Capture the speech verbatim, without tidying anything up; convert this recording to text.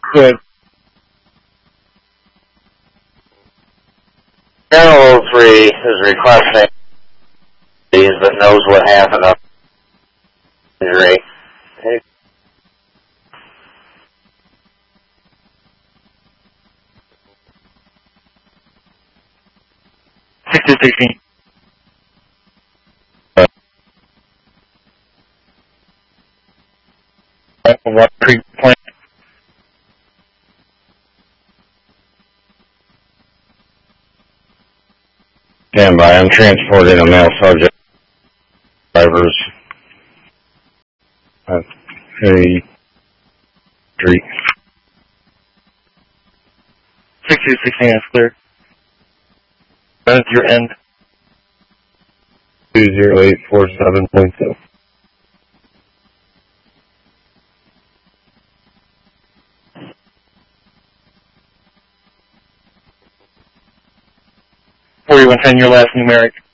Good. Arrow three is requesting these, but knows what happened up injury. Okay. six two sixteen. Rock Creek Plant. Stand by. I'm transporting a male subject. Drivers. Uh, hey. Street. six two sixteen is clear. That's your end. two zero eight four seven point two. forty-one ten, your last numeric.